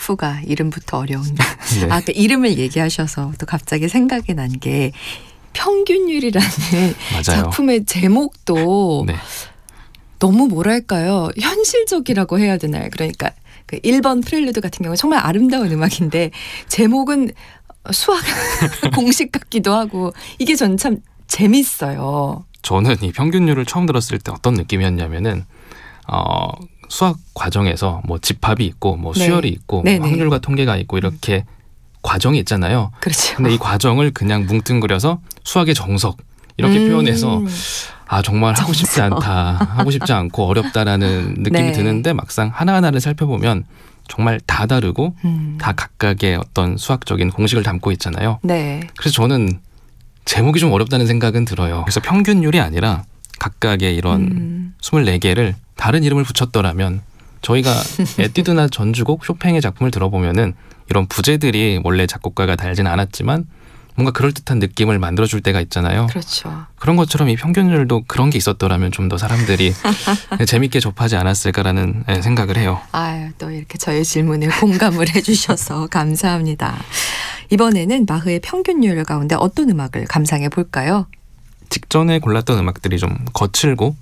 후가 이름부터 어려운데. 네. 아까 이름을 얘기하셔서 또 갑자기 생각이 난 게 평균율이라는 맞아요. 작품의 제목도 네. 너무 뭐랄까요? 현실적이라고 해야 되나요? 그러니까 그 1번 프렐류드 같은 경우는 정말 아름다운 음악인데 제목은 수학 공식 같기도 하고 이게 전 참 재밌어요. 저는 이 평균율을 처음 들었을 때 어떤 느낌이었냐면은 수학 과정에서 뭐 집합이 있고 뭐 네. 수열이 있고 뭐 네네. 확률과 통계가 있고 이렇게 과정이 있잖아요. 그렇죠. 근데 이 과정을 그냥 뭉뚱그려서 수학의 정석 이렇게 표현해서 정말 하고 싶지 않다, 하고 싶지 않고 어렵다라는 느낌이 네. 드는데 막상 하나하나를 살펴보면 정말 다 다르고 다 각각의 어떤 수학적인 공식을 담고 있잖아요. 네. 그래서 저는 제목이 좀 어렵다는 생각은 들어요. 그래서 평균율이 아니라 각각의 이런 24개를 다른 이름을 붙였더라면 저희가 에뛰드나 전주곡, 쇼팽의 작품을 들어보면은 이런 부제들이 원래 작곡가가 달진 않았지만 뭔가 그럴듯한 느낌을 만들어줄 때가 있잖아요. 그렇죠. 그런 것처럼 이 평균율도 그런 게 있었더라면 좀 더 사람들이 재밌게 접하지 않았을까라는 생각을 해요. 아유, 또 이렇게 저의 질문에 공감을 해주셔서 감사합니다. 이번에는 바흐의 평균율 가운데 어떤 음악을 감상해 볼까요? 직전에 골랐던 음악들이 좀 거칠고